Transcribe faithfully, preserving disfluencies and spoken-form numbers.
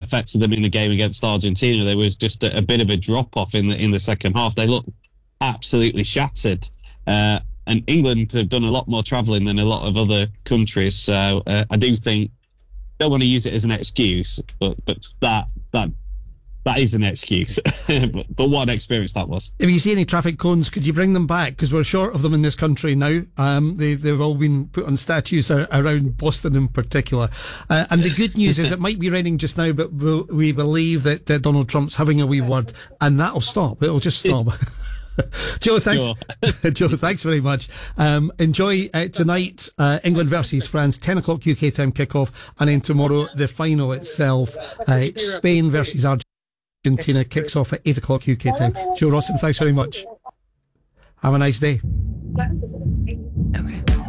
affected them in the game against Argentina. There was just a, a bit of a drop-off in the in the second half. They looked absolutely shattered. Uh, and England have done a lot more travelling than a lot of other countries. So uh, I do think, don't want to use it as an excuse, but but that that that is an excuse. but, but what an experience that was. If you see any traffic cones, could you bring them back? Because we're short of them in this country now. Um, they, they've all been put on statues around Boston in particular. Uh, and the good news is it might be raining just now, but we'll, we believe that uh, Donald Trump's having a wee word, and that'll stop. It'll just stop. Joe, thanks. Sure. Joe, thanks very much. Um, enjoy uh, tonight, uh, England versus France, ten o'clock U K time kickoff, and then tomorrow the final itself, uh, Spain versus Argentina, kicks off at eight o'clock U K time. Joe Rawson, thanks very much. Have a nice day. Okay.